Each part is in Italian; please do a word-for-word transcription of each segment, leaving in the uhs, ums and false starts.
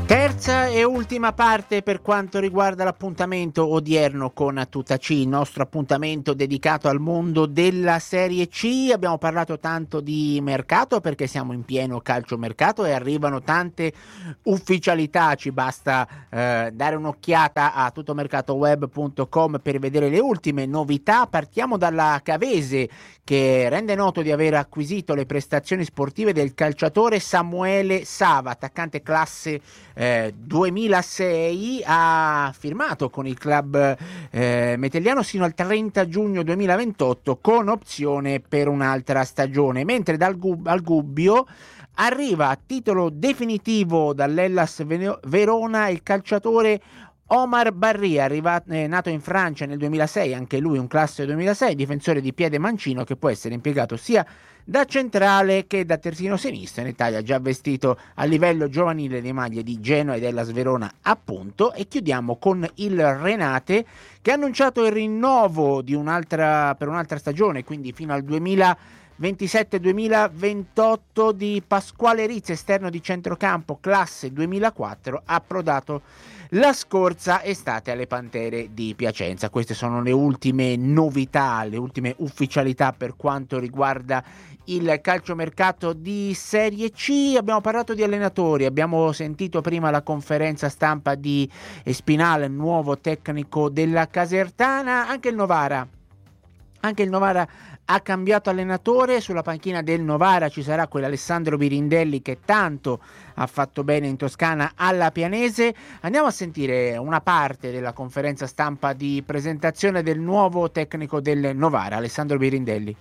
Terza e ultima parte per quanto riguarda l'appuntamento odierno con A Tutta C, il nostro appuntamento dedicato al mondo della Serie C. Abbiamo parlato tanto di mercato perché siamo in pieno calciomercato e arrivano tante ufficialità. Ci basta eh, dare un'occhiata a tuttomercatoweb punto com per vedere le ultime novità. Partiamo dalla Cavese, che rende noto di aver acquisito le prestazioni sportive del calciatore Samuele Sava, attaccante classe eh, duemilasei, ha firmato con il club eh, metelliano sino al trenta giugno duemilaventotto con opzione per un'altra stagione, mentre dal Gub- al Gubbio arriva a titolo definitivo dall'Hellas Verona il calciatore Omar Barria, arrivato, eh, nato in Francia nel duemilasei, anche lui un classe duemilasei, difensore di piede mancino che può essere impiegato sia da centrale che da terzino sinistro. In Italia ha già vestito a livello giovanile le maglie di Genoa e della Sverona appunto. E chiudiamo con il Renate, che ha annunciato il rinnovo di un'altra, per un'altra stagione, quindi fino al duemilaventisette duemilaventotto, di Pasquale Rizzi, esterno di centrocampo classe duemilaquattro, approdato la scorsa estate alle Pantere di Piacenza. Queste sono le ultime novità, le ultime ufficialità per quanto riguarda il calciomercato di Serie C. Abbiamo parlato di allenatori, abbiamo sentito prima la conferenza stampa di Espinal, nuovo tecnico della Casertana. Anche il Novara Anche il Novara ha cambiato allenatore. Sulla panchina del Novara ci sarà quell'Alessandro Birindelli che tanto ha fatto bene in Toscana alla Pianese. Andiamo a sentire una parte della conferenza stampa di presentazione del nuovo tecnico del Novara, Alessandro Birindelli.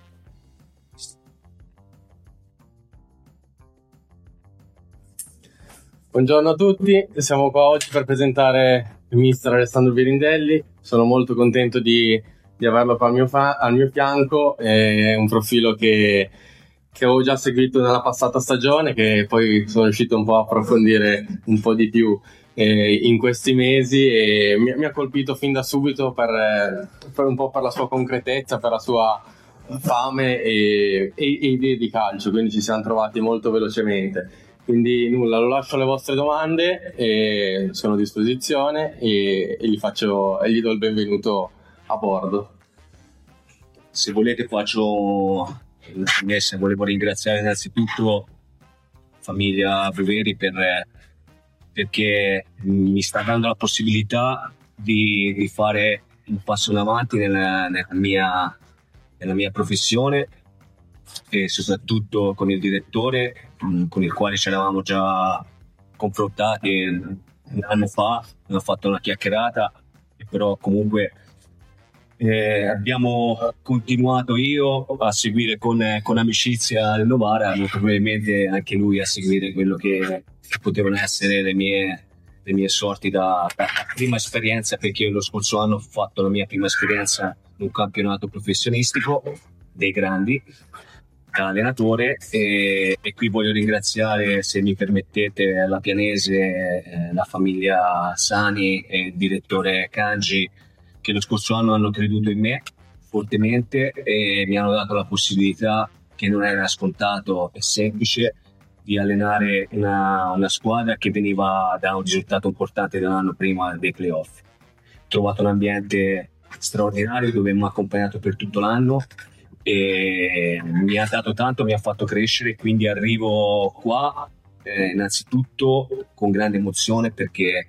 Buongiorno a tutti, siamo qua oggi per presentare il mister Alessandro Birindelli. Sono molto contento di di averlo qua al mio, fa- al mio fianco. È un profilo che, che avevo già seguito nella passata stagione, che poi sono riuscito un po' a approfondire un po' di più eh, in questi mesi, e mi, mi ha colpito fin da subito per, per un po' per la sua concretezza, per la sua fame e, e, e idee di calcio, quindi ci siamo trovati molto velocemente. Quindi nulla, lo lascio alle vostre domande e sono a disposizione, e, e gli faccio e gli do il benvenuto a bordo. Se volete faccio se volevo ringraziare innanzitutto famiglia Beveri per, perché mi sta dando la possibilità di, di fare un passo in avanti nella, nella, mia, nella mia professione, e soprattutto con il direttore con il quale ci eravamo già confrontati un anno fa. Abbiamo fatto una chiacchierata, però comunque Eh, abbiamo continuato io a seguire con, con amicizia il Novara, molto probabilmente anche lui a seguire quello che, che potevano essere le mie, le mie sorti da, da prima esperienza, perché io lo scorso anno ho fatto la mia prima esperienza in un campionato professionistico dei grandi da allenatore, e, e qui voglio ringraziare, se mi permettete, la Pianese, eh, la famiglia Sani e il direttore Cangi, che lo scorso anno hanno creduto in me fortemente e mi hanno dato la possibilità, che non era scontato e semplice, di allenare una, una squadra che veniva da un risultato importante dell'anno prima dei playoff. Ho trovato un ambiente straordinario dove mi ha accompagnato per tutto l'anno e mi ha dato tanto, mi ha fatto crescere, quindi arrivo qua eh, innanzitutto con grande emozione, perché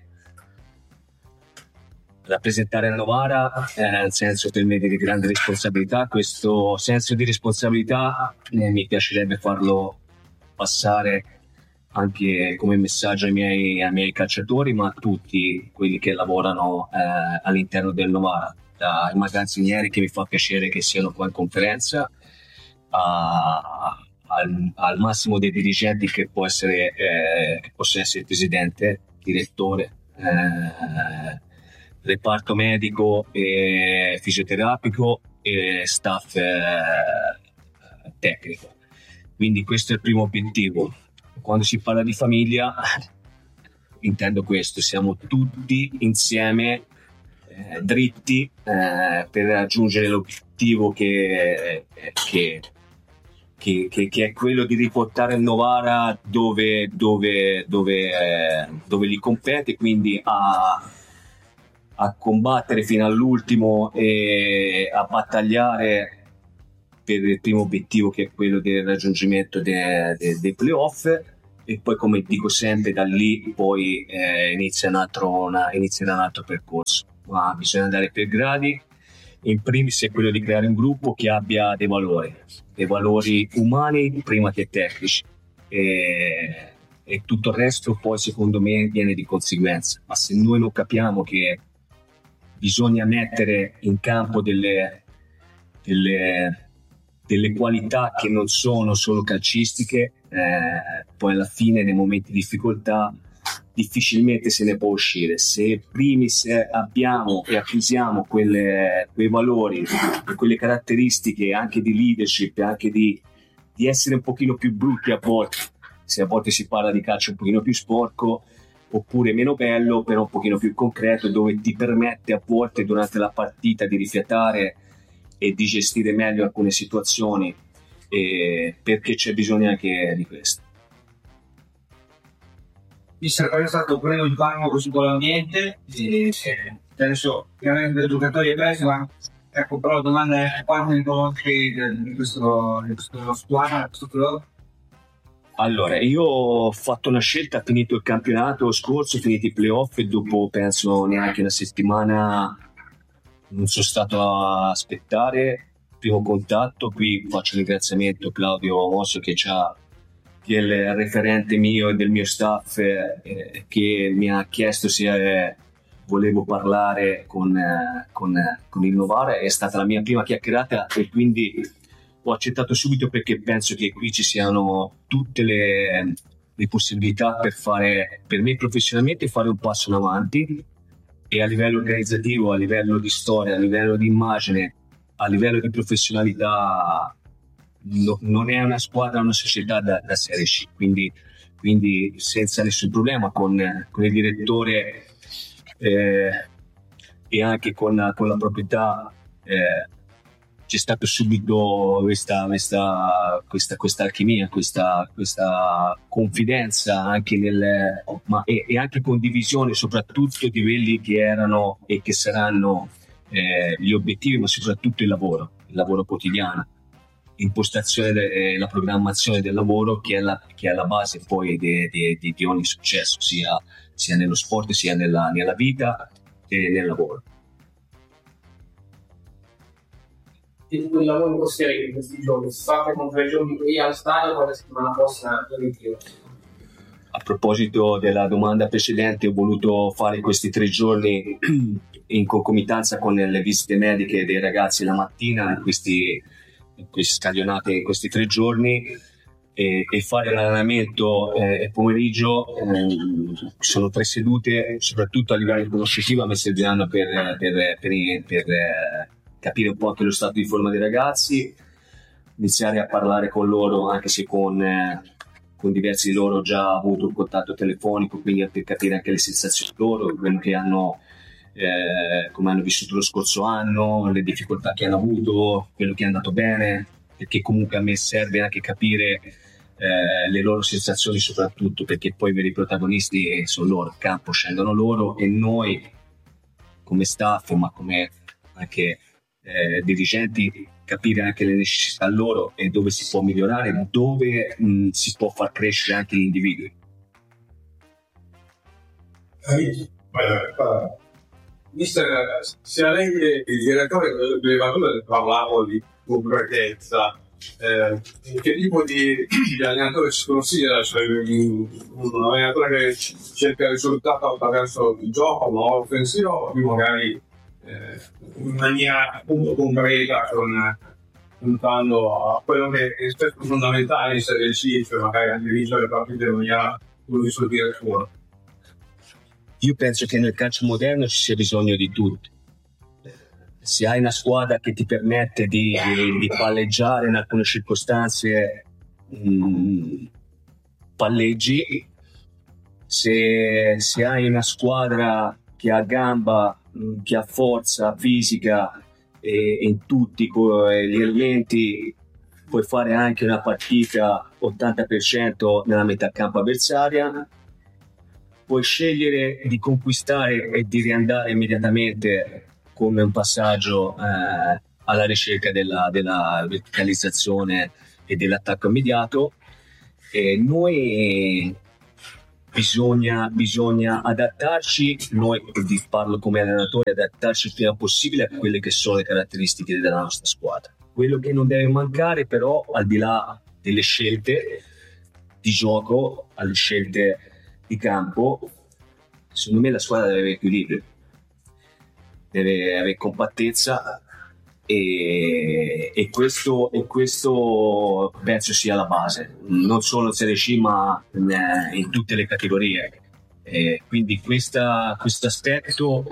rappresentare la Novara è un senso per me di grande responsabilità. Questo senso di responsabilità eh, mi piacerebbe farlo passare anche come messaggio ai miei, ai miei calciatori, ma a tutti quelli che lavorano eh, all'interno del Novara, dai magazzinieri, che mi fa piacere che siano qua in conferenza, a, al, al massimo dei dirigenti, che può essere eh, che possa essere il presidente, direttore, eh, reparto medico e fisioterapico e staff eh, tecnico. Quindi questo è il primo obiettivo. Quando si parla di famiglia intendo questo: siamo tutti insieme eh, dritti eh, per raggiungere l'obiettivo che, che, che, che, che è quello di riportare il Novara dove, dove, dove, eh, dove gli compete, quindi a, a combattere fino all'ultimo e a battagliare per il primo obiettivo, che è quello del raggiungimento dei, dei, dei playoff. E poi, come dico sempre, da lì poi eh, inizia, un altro, una, inizia un altro percorso, ma bisogna andare per gradi. In primis è quello di creare un gruppo che abbia dei valori, dei valori umani prima che tecnici, e, e tutto il resto poi secondo me viene di conseguenza. Ma se noi non capiamo che bisogna mettere in campo delle, delle, delle qualità che non sono solo calcistiche, eh, poi alla fine nei momenti di difficoltà difficilmente se ne può uscire. Se primis abbiamo e acquisiamo quelle, quei valori e quelle caratteristiche anche di leadership, anche di, di essere un pochino più brutti a volte, se a volte si parla di calcio un pochino più sporco, oppure meno bello però un pochino più concreto, dove ti permette a volte durante la partita di rifiatare e di gestire meglio alcune situazioni, eh, perché c'è bisogno anche di questo. Mister, è stato quello di farlo così con l'ambiente, e adesso chiaramente i giocatori è bello, ma ecco, però la domanda è quanto ne conosci di questo, di questo squadra, questo club? Allora, io ho fatto una scelta, finito il campionato scorso, finiti i playoff, e dopo penso neanche una settimana non sono stato a aspettare. Primo contatto, qui faccio un ringraziamento a Claudio Mosso, che c'ha che è il referente mio e del mio staff, eh, che mi ha chiesto se eh, volevo parlare con, eh, con, eh, con il Novara. È stata la mia prima chiacchierata e quindi ho accettato subito, perché penso che qui ci siano tutte le, le possibilità per fare, per me professionalmente, fare un passo in avanti, e a livello organizzativo, a livello di storia, a livello di immagine, a livello di professionalità. No, non è una squadra, una società da, da Serie C, quindi, quindi senza nessun problema con, con il direttore eh, e anche con, con la proprietà eh, c'è stata subito questa, questa, questa, questa alchimia, questa, questa confidenza anche nel, ma, e, e anche condivisione soprattutto di quelli che erano e che saranno eh, gli obiettivi, ma soprattutto il lavoro, il lavoro quotidiano. Impostazione e la programmazione del lavoro, che è la, che è la base poi di, di, di, di ogni successo, sia, sia nello sport, sia nella, nella vita e nel lavoro. Il lavoro costiere in questi giorni si fa con tre giorni qui al stadio, poi la settimana prossima in ritiro. A proposito della domanda precedente, ho voluto fare questi tre giorni in concomitanza con le visite mediche dei ragazzi la mattina, in questi in queste stagionate, in questi tre giorni, e, e fare l'allenamento eh, pomeriggio. Eh, sono tre sedute, soprattutto a livello conoscitivo, mi serviranno per, per, per, per eh, capire un po' anche lo stato di forma dei ragazzi, iniziare a parlare con loro, anche se con, eh, con diversi di loro ho già avuto un contatto telefonico, quindi per capire anche le sensazioni loro, quello che hanno Eh, come hanno vissuto lo scorso anno, le difficoltà che hanno avuto, quello che è andato bene, perché comunque a me serve anche capire eh, le loro sensazioni, soprattutto perché poi i veri protagonisti sono loro, il campo scendono loro, e noi come staff, ma come anche eh, dirigenti, capire anche le necessità loro e dove si può migliorare, dove mh, si può far crescere anche gli individui. Mister, sia lei che il direttore delle valore parlavo di concretezza, eh, che tipo di, di allenatore si considera? Cioè, un allenatore che cerca il risultato attraverso il gioco, ma offensivo, o più magari eh, in maniera appunto concreta, con, puntando a quello che è spesso fondamentale in Serie C, cioè magari a dirigere le partite in maniera più risolvere fuori. Io penso che nel calcio moderno ci sia bisogno di tutti. Se hai una squadra che ti permette di, di, di palleggiare in alcune circostanze, mh, palleggi. Se, se hai una squadra che ha gamba, mh, che ha forza fisica e in tutti gli elementi, puoi fare anche una partita ottanta per cento nella metà campo avversaria, puoi scegliere di conquistare e di riandare immediatamente con un passaggio eh, alla ricerca della, della verticalizzazione e dell'attacco immediato. E noi bisogna, bisogna adattarci, noi parlo come allenatore, adattarci il prima possibile a quelle che sono le caratteristiche della nostra squadra. Quello che non deve mancare però, al di là delle scelte di gioco, alle scelte di campo, secondo me la squadra deve avere equilibrio, deve avere compattezza e, e, questo, e questo penso sia la base, non solo in Serie C ma in, in tutte le categorie. E quindi questo aspetto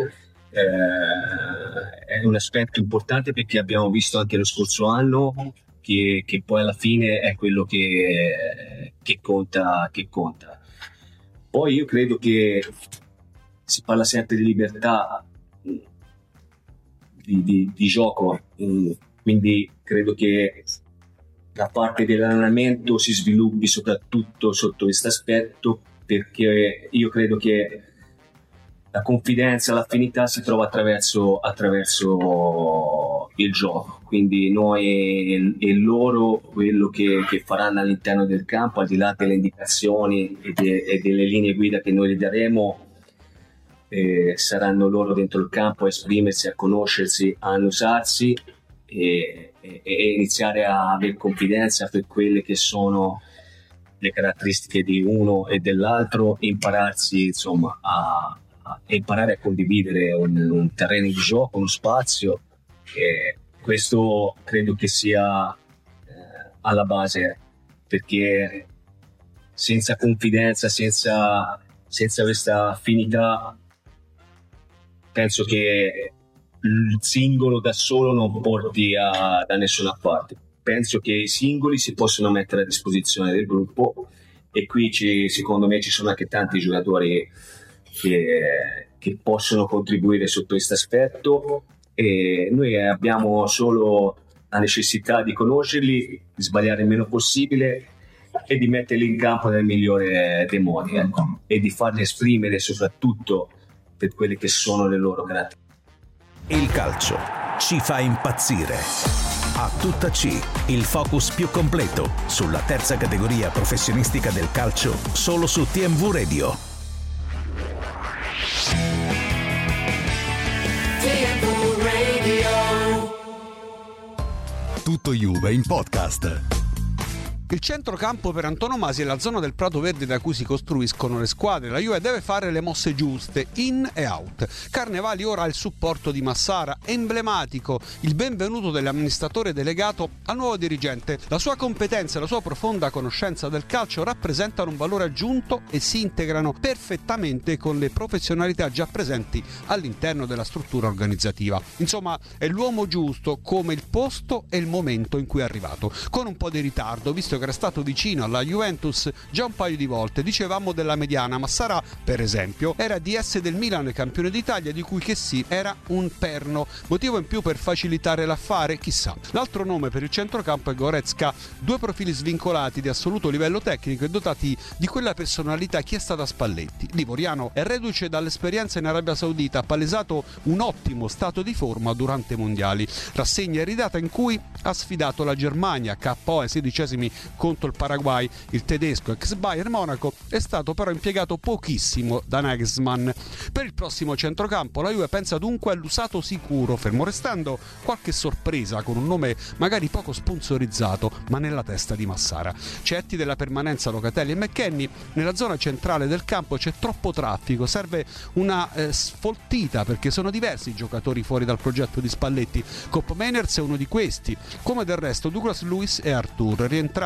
eh, è un aspetto importante, perché abbiamo visto anche lo scorso anno che, che poi alla fine è quello che, che conta, che conta. Poi io credo che si parla sempre di libertà di, di, di gioco, quindi credo che la parte dell'allenamento si sviluppi soprattutto sotto questo aspetto, perché io credo che la confidenza, l'affinità si trova attraverso, attraverso il gioco, quindi noi e loro quello che, che faranno all'interno del campo, al di là delle indicazioni e, de, e delle linee guida che noi gli daremo, eh, saranno loro dentro il campo a esprimersi, a conoscersi, a annusarsi e, e, e iniziare a avere confidenza per quelle che sono le caratteristiche di uno e dell'altro, impararsi insomma a, a imparare a condividere un, un terreno di gioco, uno spazio. E questo credo che sia eh, alla base, perché senza confidenza, senza, senza questa affinità, penso che il singolo da solo non porti a, da nessuna parte. Penso che i singoli si possono mettere a disposizione del gruppo, e qui ci, secondo me ci sono anche tanti giocatori che, che possono contribuire sotto questo aspetto, e noi abbiamo solo la necessità di conoscerli, di sbagliare il meno possibile e di metterli in campo nel migliore dei modi, ecco, e di farli esprimere soprattutto per quelle che sono le loro caratteristiche. Il calcio ci fa impazzire. A tutta C, il focus più completo sulla terza categoria professionistica del calcio, solo su T M V Radio. T M V Radio. Tutto Juve in podcast. Il centrocampo per antonomasia è la zona del prato verde da cui si costruiscono le squadre. La Juve deve fare le mosse giuste, in e out. Carnevali ora ha il supporto di Massara, emblematico, il benvenuto dell'amministratore delegato al nuovo dirigente. La sua competenza e la sua profonda conoscenza del calcio rappresentano un valore aggiunto e si integrano perfettamente con le professionalità già presenti all'interno della struttura organizzativa. Insomma, è l'uomo giusto come il posto e il momento in cui è arrivato, con un po' di ritardo, visto che era stato vicino alla Juventus già un paio di volte. Dicevamo della mediana, Massara per esempio era D S del Milan, campione d'Italia, di cui che sì era un perno, motivo in più per facilitare l'affare, chissà. L'altro nome per il centrocampo è Goretzka, due profili svincolati di assoluto livello tecnico e dotati di quella personalità chiesta da Spalletti. L'ivoriano è reduce dall'esperienza in Arabia Saudita, ha palesato un ottimo stato di forma durante i mondiali, rassegna iridata in cui ha sfidato la Germania K O ai sedicesimi contro il Paraguay. Il tedesco ex Bayern Monaco è stato però impiegato pochissimo da Nagelsmann. Per il prossimo centrocampo la Juve pensa dunque all'usato sicuro, fermo restando qualche sorpresa con un nome magari poco sponsorizzato ma nella testa di Massara. Certi della permanenza Locatelli e McKennie, nella zona centrale del campo c'è troppo traffico, serve una eh, sfoltita perché sono diversi i giocatori fuori dal progetto di Spalletti. Koopmeiners è uno di questi, come del resto Douglas Luiz e Arthur, rientrati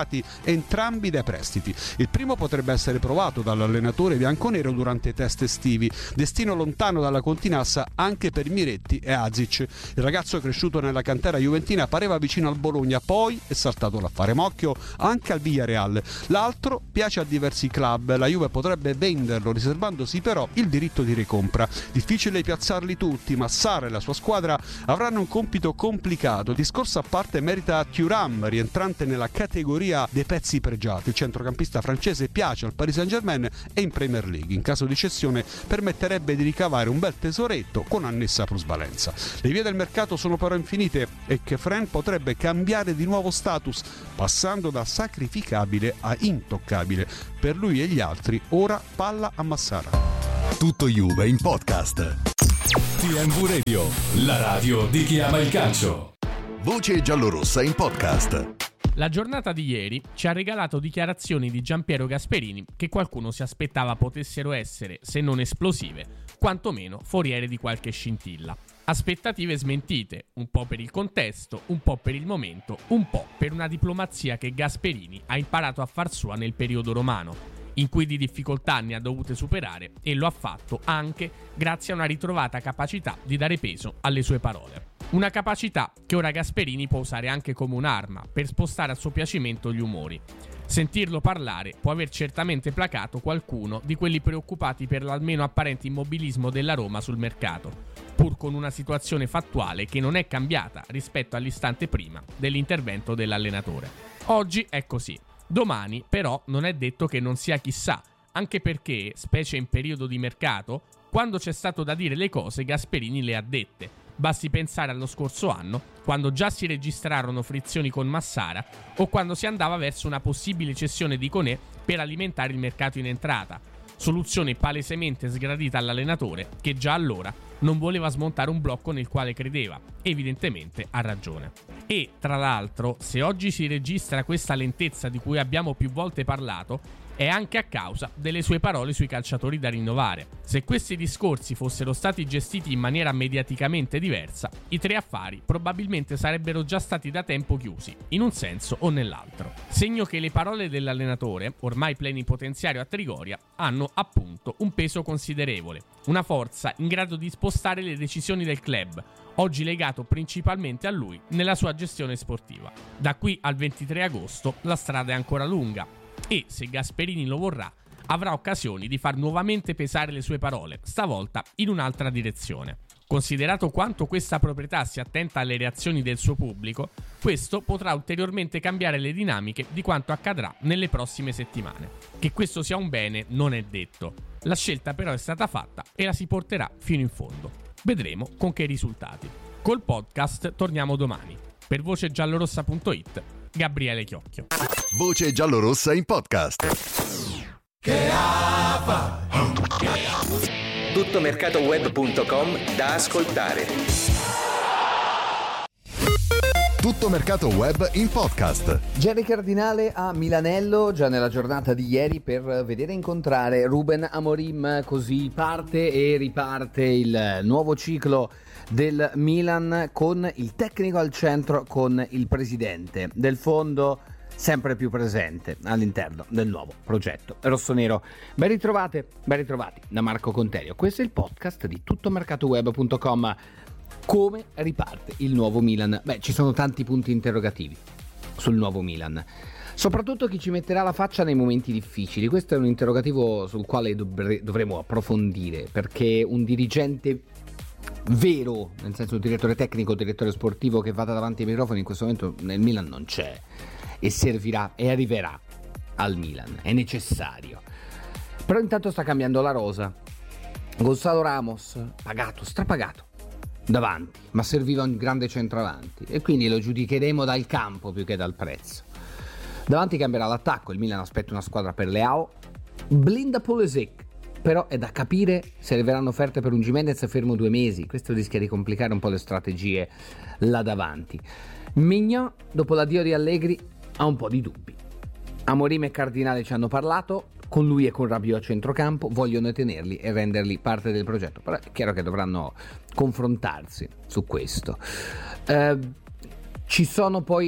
arrivati entrambi dai prestiti. Il primo potrebbe essere provato dall'allenatore bianconero durante i test estivi, destino lontano dalla Continassa anche per Miretti e Azic. Il ragazzo cresciuto nella cantera juventina pareva vicino al Bologna, poi è saltato l'affare, ma occhio anche al Villarreal. L'altro piace a diversi club, la Juve potrebbe venderlo riservandosi però il diritto di ricompra. Difficile piazzarli tutti, ma Sarri e la sua squadra avranno un compito complicato. Discorso a parte merita Thuram, rientrante nella categoria dei pezzi pregiati. Il centrocampista francese piace al Paris Saint-Germain e in Premier League. In caso di cessione permetterebbe di ricavare un bel tesoretto con annessa plusvalenza. Le vie del mercato sono però infinite e Kefren potrebbe cambiare di nuovo status, passando da sacrificabile a intoccabile. Per lui e gli altri ora palla a Massara. Tutto Juve in podcast. T M V Radio, la radio di chi ama il calcio. Voce giallorossa in podcast. La giornata di ieri ci ha regalato dichiarazioni di Gianpiero Gasperini che qualcuno si aspettava potessero essere, se non esplosive, quantomeno foriere di qualche scintilla. Aspettative smentite, un po' per il contesto, un po' per il momento, un po' per una diplomazia che Gasperini ha imparato a far sua nel periodo romano, in cui di difficoltà ne ha dovute superare, e lo ha fatto anche grazie a una ritrovata capacità di dare peso alle sue parole. Una capacità che ora Gasperini può usare anche come un'arma per spostare a suo piacimento gli umori. Sentirlo parlare può aver certamente placato qualcuno di quelli preoccupati per l'almeno apparente immobilismo della Roma sul mercato, pur con una situazione fattuale che non è cambiata rispetto all'istante prima dell'intervento dell'allenatore. Oggi è così. Domani, però, non è detto che non sia chissà, anche perché, specie in periodo di mercato, quando c'è stato da dire le cose Gasperini le ha dette. Basti pensare allo scorso anno, quando già si registrarono frizioni con Massara o quando si andava verso una possibile cessione di Koné per alimentare il mercato in entrata, soluzione palesemente sgradita all'allenatore che già allora non voleva smontare un blocco nel quale credeva, evidentemente ha ragione. E, tra l'altro, se oggi si registra questa lentezza di cui abbiamo più volte parlato, è anche a causa delle sue parole sui calciatori da rinnovare. Se questi discorsi fossero stati gestiti in maniera mediaticamente diversa, i tre affari probabilmente sarebbero già stati da tempo chiusi, in un senso o nell'altro. Segno che le parole dell'allenatore, ormai plenipotenziario a Trigoria, hanno appunto un peso considerevole, una forza in grado di spostare le decisioni del club, oggi legato principalmente a lui nella sua gestione sportiva. Da qui al ventitré agosto la strada è ancora lunga, e, se Gasperini lo vorrà, avrà occasioni di far nuovamente pesare le sue parole, stavolta in un'altra direzione. Considerato quanto questa proprietà sia attenta alle reazioni del suo pubblico, questo potrà ulteriormente cambiare le dinamiche di quanto accadrà nelle prossime settimane. Che questo sia un bene non è detto. La scelta però è stata fatta e la si porterà fino in fondo. Vedremo con che risultati. Col podcast torniamo domani. Per voce giallorossa punto it, Gabriele Chiocchio. Voce giallorossa in podcast. Che apa. tuttomercatoweb punto com da ascoltare. Tutto Mercato Web in podcast. Jerry Cardinale a Milanello già nella giornata di ieri per vedere incontrare Ruben Amorim, così parte e riparte il nuovo ciclo del Milan con il tecnico al centro, con il presidente del fondo sempre più presente all'interno del nuovo progetto rossonero. Ben ritrovate, ben ritrovati da Marco Conterio. Questo è il podcast di tuttomercatoweb punto com. Come riparte il nuovo Milan? Beh, ci sono tanti punti interrogativi sul nuovo Milan, soprattutto chi ci metterà la faccia nei momenti difficili. Questo è un interrogativo sul quale dovre- dovremo approfondire, perché un dirigente vero, nel senso un direttore tecnico, un direttore sportivo che vada davanti ai microfoni in questo momento nel Milan non c'è, e servirà e arriverà al Milan, è necessario. Però intanto sta cambiando la rosa. Gonzalo Ramos, pagato, strapagato davanti, ma serviva un grande centravanti e quindi lo giudicheremo dal campo più che dal prezzo. Davanti cambierà l'attacco, il Milan aspetta una squadra per Leao, blinda Pulisic, però è da capire se arriveranno offerte per un Gimenez fermo due mesi, questo rischia di complicare un po' le strategie là davanti. Mignon, dopo l'addio di Allegri, ha un po' di dubbi. Amorim e Cardinale ci hanno parlato, con lui e con Rabiot a centrocampo, vogliono tenerli e renderli parte del progetto, però è chiaro che dovranno confrontarsi su questo. Eh, ci sono poi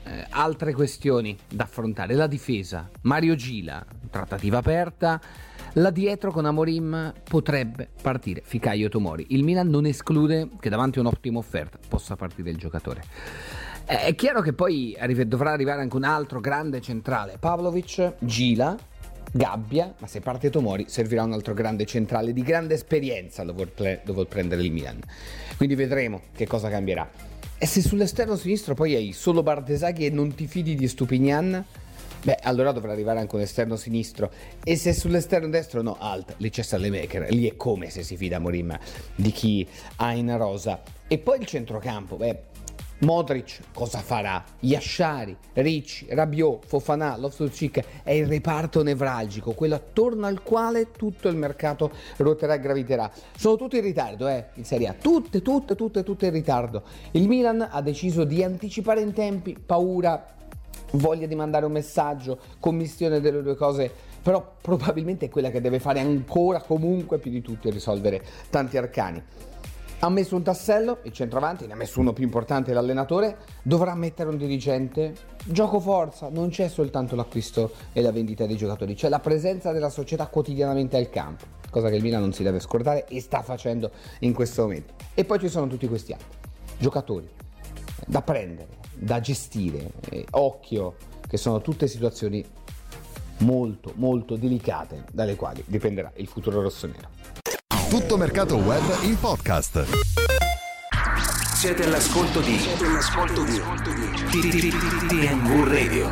eh, altre questioni da affrontare. La difesa, Mario Gila, trattativa aperta. Là dietro con Amorim potrebbe partire Fikayo Tomori. Il Milan non esclude che davanti a un'ottima offerta possa partire il giocatore. È chiaro che poi arri- dovrà arrivare anche un altro grande centrale, Pavlovic, Gila, Gabbia, ma se parte Tomori servirà un altro grande centrale di grande esperienza lo vuol, ple- lo vuol prendere il Milan. Quindi vedremo che cosa cambierà. E se sull'esterno sinistro poi hai solo Bardesaghi e non ti fidi di Stupignan, beh, allora dovrà arrivare anche un esterno sinistro. E se sull'esterno destro, no, alt, lì c'è Salemaker. Lì è come se si fida Amorim di chi ha in rosa. E poi il centrocampo, beh, Modric cosa farà? Yashari, Ricci, Rabiot, Fofana, Loftus-Cheek è il reparto nevralgico, quello attorno al quale tutto il mercato ruoterà e graviterà. Sono tutti in ritardo, eh, in Serie A, tutte, tutte, tutte, tutte in ritardo. Il Milan ha deciso di anticipare in tempi, paura, voglia di mandare un messaggio, commistione delle due cose, però probabilmente è quella che deve fare ancora comunque più di tutti e risolvere tanti arcani. Ha messo un tassello, il centravanti, ne ha messo uno più importante, l'allenatore, dovrà mettere un dirigente. Gioco forza, non c'è soltanto l'acquisto e la vendita dei giocatori, c'è la presenza della società quotidianamente al campo, cosa che il Milan non si deve scordare e sta facendo in questo momento. E poi ci sono tutti questi altri giocatori da prendere, da gestire, eh, occhio, che sono tutte situazioni molto molto delicate dalle quali dipenderà il futuro rossonero. Tutto mercato web in podcast. Siete all'ascolto di Siete all'ascolto di T N V Radio.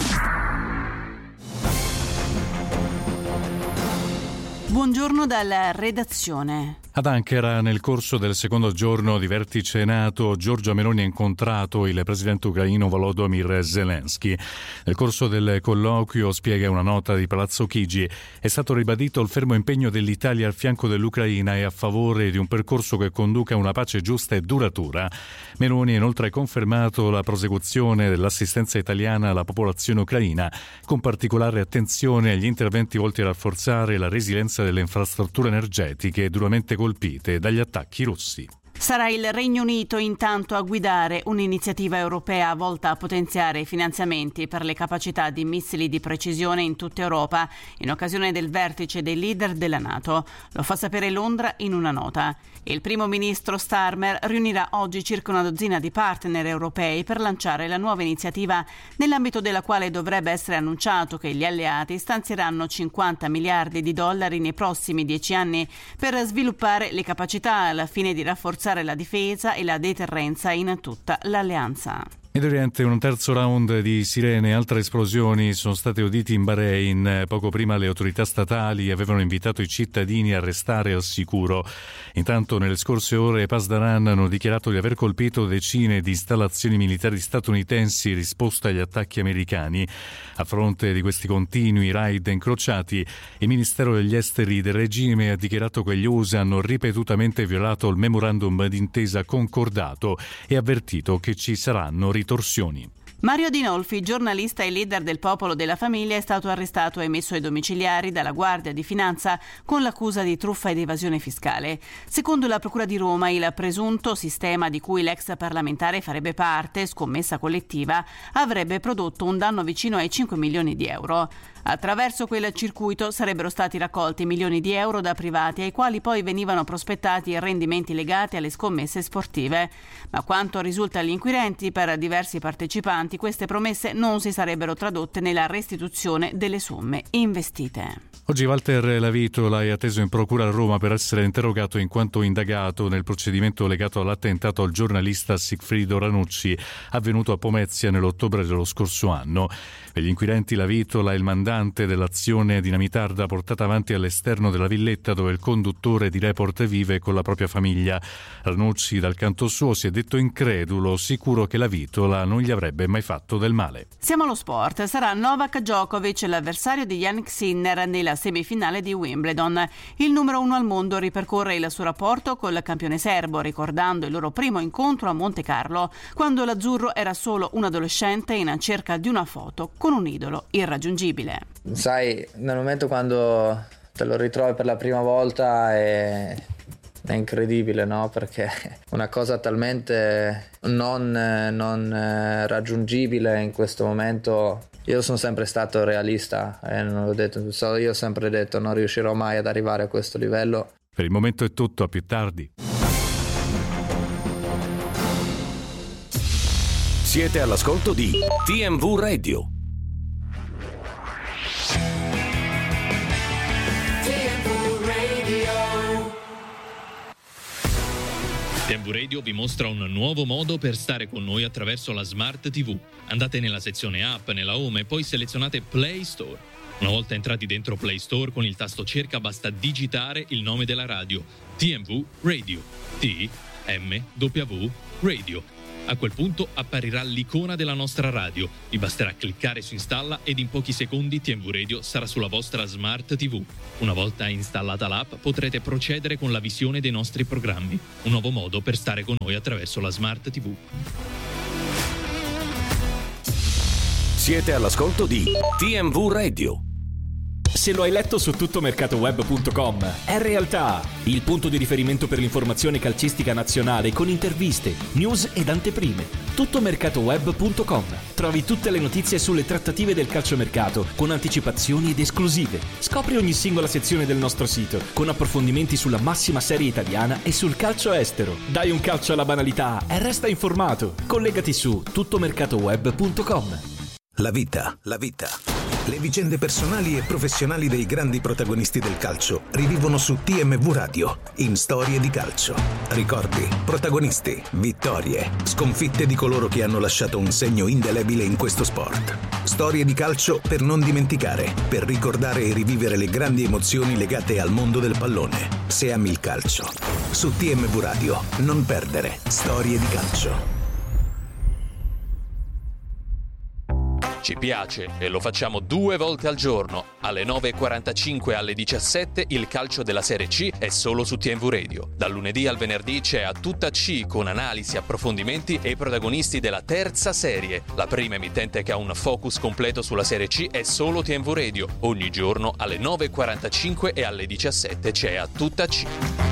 Buongiorno dalla redazione. Ad Ankara, nel corso del secondo giorno di vertice NATO, Giorgia Meloni ha incontrato il presidente ucraino Volodymyr Zelensky. Nel corso del colloquio, spiega una nota di Palazzo Chigi, è stato ribadito il fermo impegno dell'Italia al fianco dell'Ucraina e a favore di un percorso che conduca a una pace giusta e duratura. Meloni ha inoltre confermato la prosecuzione dell'assistenza italiana alla popolazione ucraina, con particolare attenzione agli interventi volti a rafforzare la resilienza delle infrastrutture energetiche duramente colpite dagli attacchi russi. Sarà il Regno Unito intanto a guidare un'iniziativa europea volta a potenziare i finanziamenti per le capacità di missili di precisione in tutta Europa in occasione del vertice dei leader della NATO. Lo fa sapere Londra in una nota. Il primo ministro Starmer riunirà oggi circa una dozzina di partner europei per lanciare la nuova iniziativa, nell'ambito della quale dovrebbe essere annunciato che gli alleati stanzieranno cinquanta miliardi di dollari nei prossimi dieci anni per sviluppare le capacità al fine di rafforzare la difesa e la deterrenza in tutta l'alleanza. Ed Oriente, un terzo round di sirene e altre esplosioni sono state uditi in Bahrain. Poco prima le autorità statali avevano invitato i cittadini a restare al sicuro. Intanto nelle scorse ore Pasdaran hanno dichiarato di aver colpito decine di installazioni militari statunitensi in risposta agli attacchi americani. A fronte di questi continui raid incrociati, il Ministero degli Esteri del regime ha dichiarato che gli U S A hanno ripetutamente violato il memorandum d'intesa concordato e avvertito che ci saranno ritorsioni. Mario Adinolfi, giornalista e leader del Popolo della Famiglia, è stato arrestato e messo ai domiciliari dalla Guardia di Finanza con l'accusa di truffa ed evasione fiscale. Secondo la Procura di Roma, il presunto sistema di cui l'ex parlamentare farebbe parte, scommessa collettiva, avrebbe prodotto un danno vicino ai cinque milioni di euro. Attraverso quel circuito sarebbero stati raccolti milioni di euro da privati ai quali poi venivano prospettati rendimenti legati alle scommesse sportive. Ma quanto risulta agli inquirenti, per diversi partecipanti queste promesse non si sarebbero tradotte nella restituzione delle somme investite. Oggi Walter Lavitola è atteso in procura a Roma per essere interrogato in quanto indagato nel procedimento legato all'attentato al giornalista Sigfrido Ranucci avvenuto a Pomezia nell'ottobre dello scorso anno. Per gli inquirenti Lavitola è il mandante dell'azione dinamitarda portata avanti all'esterno della villetta dove il conduttore di Report vive con la propria famiglia. Ranucci dal canto suo si è detto incredulo, sicuro che Lavitola non gli avrebbe mai fatto del male. Siamo allo sport. Sarà Novak Djokovic l'avversario di Jannik Sinner nella semifinale di Wimbledon. Il numero uno al mondo ripercorre il suo rapporto col campione serbo, ricordando il loro primo incontro a Monte Carlo, quando l'azzurro era solo un adolescente in cerca di una foto con un idolo irraggiungibile. Sai, nel momento quando te lo ritrovi per la prima volta e è incredibile, no? Perché una cosa talmente non, non raggiungibile in questo momento. Io sono sempre stato realista e non l'ho detto, io ho sempre detto non riuscirò mai ad arrivare a questo livello. Per il momento è tutto, a più tardi. Siete all'ascolto di T M V Radio. T M V Radio vi mostra un nuovo modo per stare con noi attraverso la Smart ti vu. Andate nella sezione app, nella home e poi selezionate Play Store. Una volta entrati dentro Play Store, con il tasto cerca basta digitare il nome della radio, T M V Radio, T M W Radio. A quel punto apparirà l'icona della nostra radio. Vi basterà cliccare su installa ed in pochi secondi T M V Radio sarà sulla vostra Smart ti vu. Una volta installata l'app potrete procedere con la visione dei nostri programmi. Un nuovo modo per stare con noi attraverso la Smart ti vu. Siete all'ascolto di T M V Radio. Se lo hai letto su tuttomercatoweb punto com, è realtà! Il punto di riferimento per l'informazione calcistica nazionale con interviste, news ed anteprime. tuttomercatoweb punto com. Trovi tutte le notizie sulle trattative del calciomercato con anticipazioni ed esclusive. Scopri ogni singola sezione del nostro sito con approfondimenti sulla massima serie italiana e sul calcio estero. Dai un calcio alla banalità e resta informato. Collegati su tuttomercatoweb punto com. La vita, la vita. Le vicende personali e professionali dei grandi protagonisti del calcio rivivono su T M V Radio, in Storie di Calcio. Ricordi, protagonisti, vittorie, sconfitte di coloro che hanno lasciato un segno indelebile in questo sport. Storie di calcio per non dimenticare, per ricordare e rivivere le grandi emozioni legate al mondo del pallone. Se ami il calcio. Su T M V Radio, non perdere Storie di Calcio. Ci piace e lo facciamo due volte al giorno. Alle nove e quarantacinque e alle diciassette il calcio della Serie C è solo su T M V Radio. Dal lunedì al venerdì c'è A Tutta C con analisi, approfondimenti e i protagonisti della terza serie. La prima emittente che ha un focus completo sulla Serie C è solo T M V Radio. Ogni giorno alle nove e quarantacinque e alle diciassette c'è A Tutta C.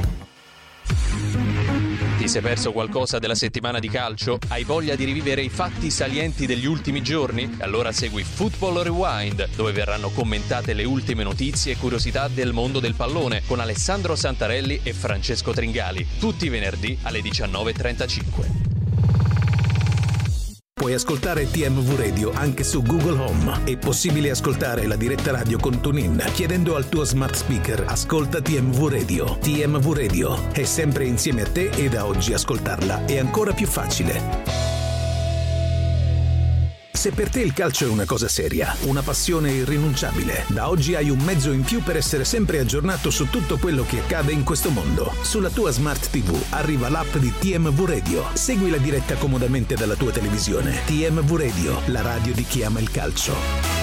Ti sei perso qualcosa della settimana di calcio? Hai voglia di rivivere i fatti salienti degli ultimi giorni? Allora segui Football Rewind, dove verranno commentate le ultime notizie e curiosità del mondo del pallone con Alessandro Santarelli e Francesco Tringali, tutti i venerdì alle diciannove e trentacinque. Puoi ascoltare T M V Radio anche su Google Home. È possibile ascoltare la diretta radio con TuneIn chiedendo al tuo smart speaker ascolta T M V Radio. T M V Radio è sempre insieme a te e da oggi ascoltarla è ancora più facile. Se per te il calcio è una cosa seria, una passione irrinunciabile, da oggi hai un mezzo in più per essere sempre aggiornato su tutto quello che accade in questo mondo. Sulla tua Smart ti vu arriva l'app di T M V Radio. Segui la diretta comodamente dalla tua televisione. T M V Radio, la radio di chi ama il calcio.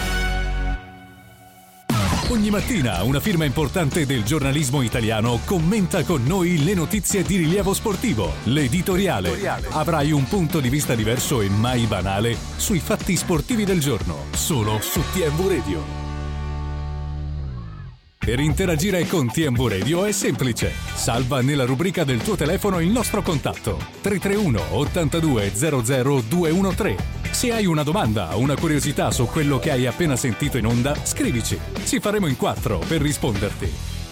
Ogni mattina una firma importante del giornalismo italiano commenta con noi le notizie di rilievo sportivo. L'editoriale. L'editoriale. Avrai un punto di vista diverso e mai banale sui fatti sportivi del giorno, solo su T M V Radio. Per interagire con T M V Radio è semplice. Salva nella rubrica del tuo telefono il nostro contatto tre tre uno ottantadue zero zero due uno tre. Se hai una domanda o una curiosità su quello che hai appena sentito in onda, scrivici. Ci faremo in quattro per risponderti.